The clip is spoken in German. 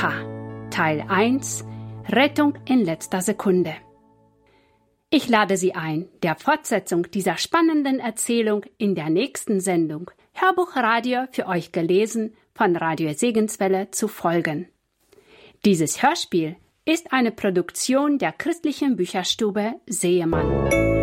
Teil 1 Rettung in letzter Sekunde. Ich lade Sie ein, der Fortsetzung dieser spannenden Erzählung in der nächsten Sendung Hörbuchradio für euch gelesen von Radio Segenswelle zu folgen. Dieses Hörspiel ist eine Produktion der christlichen Bücherstube Seemann.